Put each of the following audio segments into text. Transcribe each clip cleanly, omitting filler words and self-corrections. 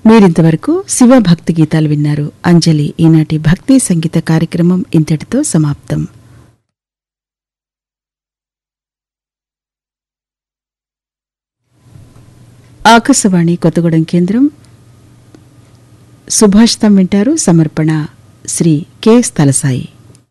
మీరింతవరకు శివ భక్తి గీతాలు విన్నారు. అంజలి ఈనాటి భక్తి సంగీత కార్యక్రమం ఇంతటితో సమాప్తం. ఆకాశవాణి కొత్తగూడెం కేంద్రం. సుభాషితం వింటారు. సమర్పణ శ్రీ కె స్థలసాయి.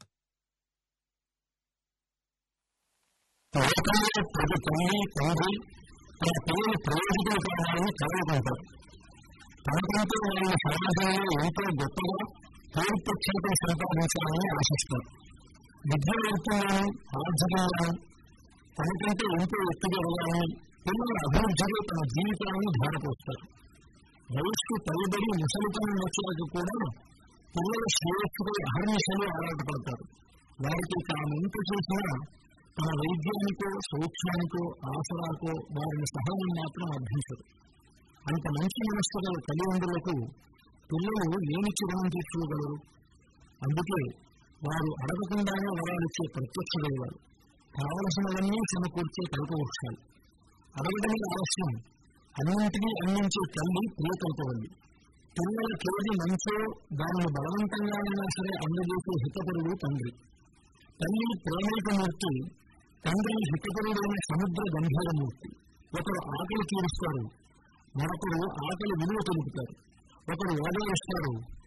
తనకంటూ వాళ్ళ సమాజంలో ఎంతో గొప్పగా పేరు ప్రఖ్యాతులు సంపాదించాలని ఆశిస్తారు. విద్య నైపుణ్యాన్ని, ఆర్థికంగాను తనకంటే ఎంతో ఎత్తుగా వెళ్ళాలని పిల్లల అభివృద్ధిలో తన జీవితాలను ధారపోస్తారు. వయస్సు పైబడి ముసలితనం వచ్చాక కూడా పిల్లల శ్రేయస్సుపై అహర్నిశలు ఆరాటపడతారు. వారికి తామెంత చేసినా తన వైద్యానికో, సౌఖ్యానికో, ఆసరాకో వారిని సహాయం మాత్రం అభ్యసించరు. అంత మంచి మనస్సు గల తల్లిదండ్రులకు పిల్లలు ఏమిచ్చి రుణం తీసుకోగలరు? అందుకే వారు అడగకుండానే వరాలిచ్చే ప్రత్యక్ష దైవాలు, కావలసినవన్నీ సమకూర్చే కల్పవృక్షాలు. అడగడానికి ఆలస్యం, అన్నింటినీ అందించే తల్లి ప్రియకల్పవల్లి. పిల్లల కేది మంచో దానిని బలవంతంగానైనా సరే అందజేసే హితపరుడు తండ్రి. తల్లి ప్రేమైకమూర్తి, తండ్రి హితపరుడైన సముద్ర గంభీరమూర్తి. ఒకరు ఆకలి తీరుస్తారు, మరొకరు ఆకలి విలువ తెలుపుతారు. ఒకరు ఓదారుస్తారు,